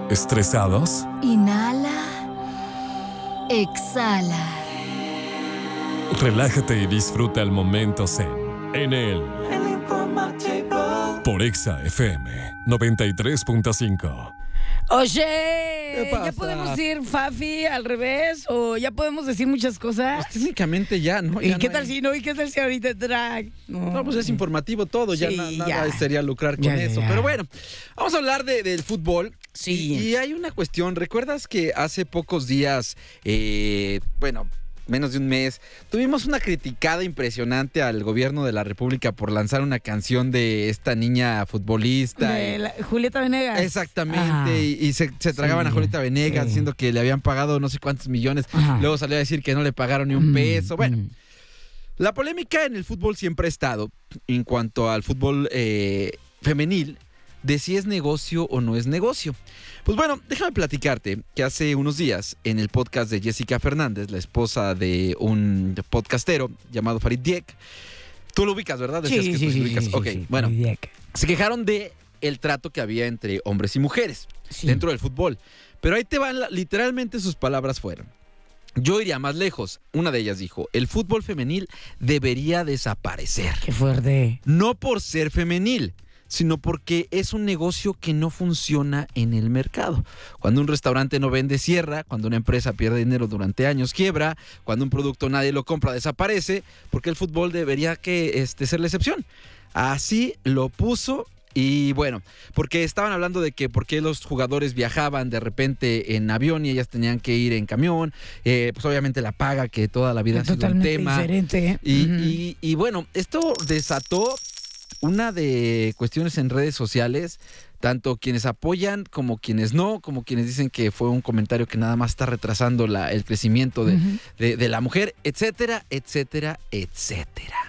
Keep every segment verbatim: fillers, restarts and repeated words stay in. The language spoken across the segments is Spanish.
¿Estresados? Inhala. Exhala. Relájate y disfruta el momento zen en el por Exa F M noventa y tres punto cinco. Oye, pasa? ¿ya podemos ir Fafi al revés? ¿O ya podemos decir muchas cosas? Pues técnicamente ya, ¿no? ¿Y Ya qué no tal hay- si no? ¿Y qué tal si ahorita drag? No, No, pues es informativo todo, ya Sí, na- ya. nada sería lucrar con Ya, ya, eso. ya. Pero bueno, vamos a hablar de- del fútbol. Sí. Y, y hay una cuestión, ¿recuerdas que hace pocos días, eh, bueno, menos de un mes, tuvimos una criticada impresionante al gobierno de la República por lanzar una canción de esta niña futbolista? De y- la- Julieta Venegas. Exactamente, Ajá. y, y se, se tragaban Sí, a Julieta Venegas sí. diciendo que le habían pagado no sé cuántos millones. Ajá. Luego salió a decir que no le pagaron ni un Mm, peso. Bueno, mm. la polémica en el fútbol siempre ha estado en cuanto al fútbol eh, femenil, de si es negocio o no es negocio. Pues bueno, déjame platicarte que hace unos días en el podcast de Jessica Fernández, la esposa de un podcastero llamado Farid Diek, tú lo ubicas, ¿verdad? Decías Sí, que sí, pues, sí, lo ubicas. sí, Ok, sí, sí. bueno, Muy bien. se quejaron de el trato que había entre hombres y mujeres Sí. dentro del fútbol. Pero ahí te van, la- literalmente sus palabras fueron: yo iría más lejos. Una de ellas dijo: el fútbol femenil debería desaparecer. Qué fuerte. No por ser femenil, sino porque es un negocio que no funciona en el mercado. Cuando un restaurante no vende, cierra. Cuando una empresa pierde dinero durante años, quiebra. Cuando un producto nadie lo compra, desaparece. Porque el fútbol debería que, este, ser la excepción. Así lo puso. Y bueno, porque estaban hablando de que por qué los jugadores viajaban de repente en avión y ellas tenían que ir en camión. Eh, pues obviamente la paga, que toda la vida ha sido un Totalmente tema. diferente. Y, Ujú. y- y bueno, esto desató una de cuestiones en redes sociales, tanto quienes apoyan como quienes no, como quienes dicen que fue un comentario que nada más está retrasando la- el crecimiento de, Ujú. de- de la mujer, etcétera, etcétera, etcétera.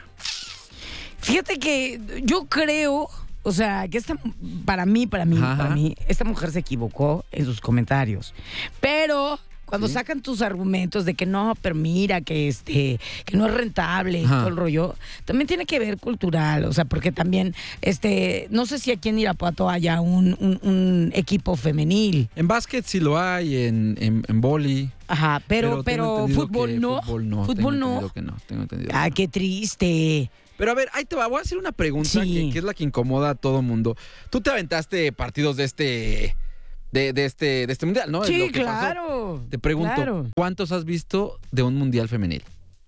Fíjate que yo creo, o sea, que esta, para mí, para mí, Ajá. para mí, esta mujer se equivocó en sus comentarios. Pero cuando Sí. sacan tus argumentos de que no, pero mira, que este, que no es rentable y Ajá. todo el rollo, también tiene que ver cultural, o sea, porque también, este, no sé si aquí en Irapuato haya un, un, un equipo femenil. En básquet sí lo hay, en, en, en boli. Ajá, pero, tengo pero, entendido fútbol, que no. Fútbol no. Fútbol tengo no. entendido que no, tengo entendido que Ah, no. qué triste. Pero a ver, ahí te va, voy a hacer una pregunta Sí. que, que es la que incomoda a todo mundo. Tú te aventaste partidos de este, de, de este, de este mundial, ¿no? Es Sí, lo que pasó. claro. Te pregunto, claro. ¿cuántos has visto de un mundial femenil?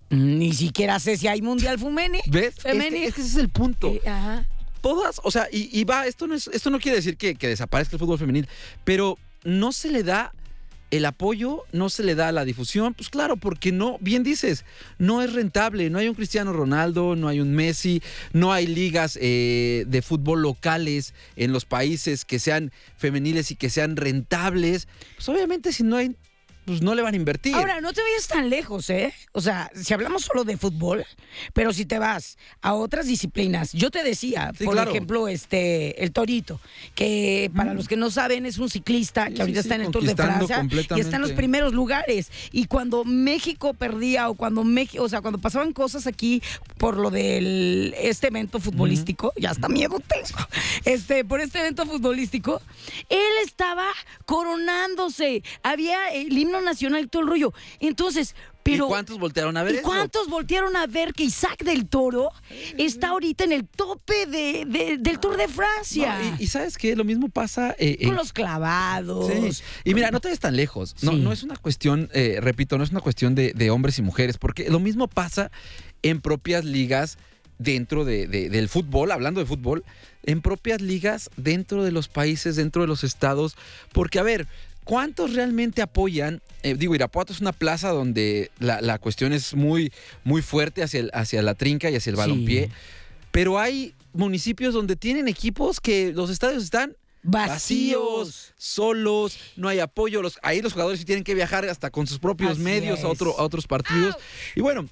Ni siquiera sé si hay mundial femenil. ¿Ves? Femenil. Es que, es que ese es el punto. Eh, ajá. Todas, o sea, y, y va, esto no es, esto no quiere decir que, que desaparezca el fútbol femenil, pero no se le da el apoyo, no se le da la difusión, pues claro, porque no, bien dices, no es rentable, no hay un Cristiano Ronaldo, no hay un Messi, no hay ligas eh, de fútbol locales en los países que sean femeniles y que sean rentables, pues obviamente si no hay, pues no le van a invertir. Ahora, no te vayas tan lejos, ¿eh? O sea, si hablamos solo de fútbol, pero si te vas a otras disciplinas, yo te decía, Sí, por claro. ejemplo, este, el Torito, que para los que no saben es un ciclista que Sí, ahorita sí, está en el Tour de conquistando Francia y completamente. está en los primeros lugares. Y cuando México perdía o cuando México, o sea, cuando pasaban cosas aquí por lo del este evento futbolístico, ya hasta miedo tengo. Este, por este evento futbolístico, él estaba coronándose. Había el himno nacional y todo el rollo. Entonces, pero ¿Y cuántos voltearon a ver ¿y eso? cuántos voltearon a ver que Isaac del Toro está ahorita en el tope de, de- del Tour de Francia? No, y, y ¿sabes qué? Lo mismo pasa eh, en con los clavados. Sí. Y mira, no te ves tan lejos. No, Sí. no es una cuestión, eh, repito, no es una cuestión de, de hombres y mujeres, porque lo mismo pasa en propias ligas dentro de- de- del fútbol, hablando de fútbol, en propias ligas dentro de los países, dentro de los estados, porque a ver, ¿cuántos realmente apoyan? Eh, digo, Irapuato es una plaza donde la, la cuestión es muy, muy fuerte hacia, el- hacia la trinca y hacia el Sí. balompié, pero hay municipios donde tienen equipos que los estadios están Vacíos. vacíos, solos, no hay apoyo. Los, ahí los jugadores sí tienen que viajar hasta con sus propios Así medios a, es. otro, a otros partidos. Y bueno,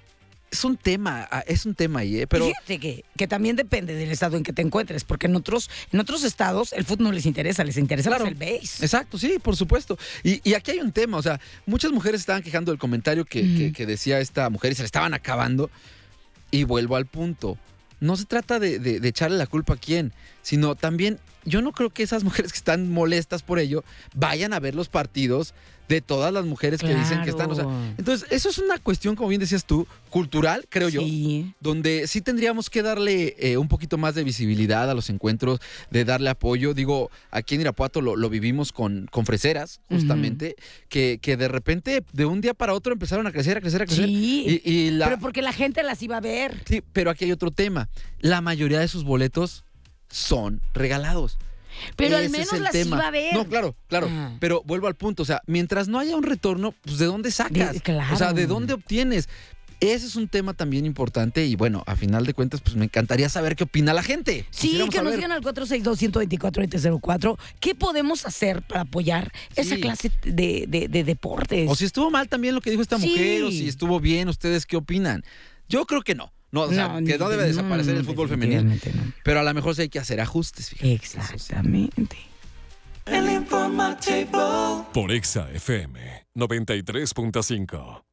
es un tema, ah, es un tema ahí, ¿eh? Pero Y fíjate que, que también depende del estado en que te encuentres, porque en otros, en otros estados el fútbol no les interesa, les interesa Claro. más el base. exacto, sí, por supuesto. Y, y aquí hay un tema, o sea, muchas mujeres estaban quejando del comentario que, Ujú. que- que decía esta mujer y se le estaban acabando. Y vuelvo al punto. No se trata de, de- de echarle la culpa a quién, sino también yo no creo que esas mujeres que están molestas por ello vayan a ver los partidos de todas las mujeres que Claro. dicen que están. O sea, entonces, eso es una cuestión, como bien decías tú, cultural, creo yo, Sí. donde sí tendríamos que darle eh, un poquito más de visibilidad a los encuentros, de darle apoyo. Digo, aquí en Irapuato lo, lo vivimos con, con freseras, justamente, que, que de repente, de un día para otro, empezaron a crecer, a crecer, a crecer. Sí. Y, y la, Pero porque la gente las iba a ver. sí, pero aquí hay otro tema. La mayoría de sus boletos son regalados. Pero al Ese menos es el las tema. iba a ver. No, claro, claro. Ah. Pero vuelvo al punto. O sea, mientras no haya un retorno, pues ¿de dónde sacas? De- claro. O sea, ¿de dónde obtienes? Ese es un tema también importante y bueno, a final de cuentas, pues me encantaría saber qué opina la gente. Sí, Quisiéramos que nos saber. digan al cuatro seis dos, uno dos cuatro, dos cero cuatro qué podemos hacer para apoyar esa Sí. clase de, de- de deportes. O si estuvo mal también lo que dijo esta Sí. mujer, o si estuvo bien, ¿ustedes qué opinan? Yo creo que no. No, o sea, No, que no debe no, desaparecer no, el fútbol femenil. definitivamente no. Pero a lo mejor sí hay que hacer ajustes, fíjate. Exactamente. Por Exa F M noventa y tres punto cinco.